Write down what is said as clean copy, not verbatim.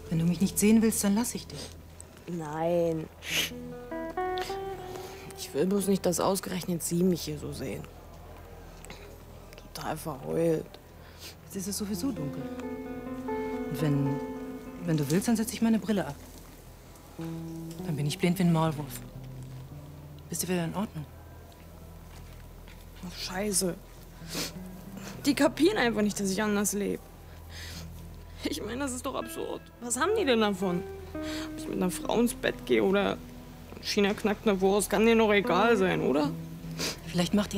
Wenn du mich nicht sehen willst, dann lass ich dich. Nein. Ich will bloß nicht, dass ausgerechnet Sie mich hier so sehen. Total verheult. Jetzt ist es sowieso dunkel. Und wenn du willst, dann setze ich meine Brille ab. Dann bin ich blind wie ein Maulwurf. Bist du wieder in Ordnung? Oh, Scheiße. Die kapieren einfach nicht, dass ich anders lebe. Ich meine, das ist doch absurd. Was haben die denn davon? Ob ich mit einer Frau ins Bett gehe oder China knackt eine Wurst, kann denen doch egal sein, oder? Vielleicht macht ihr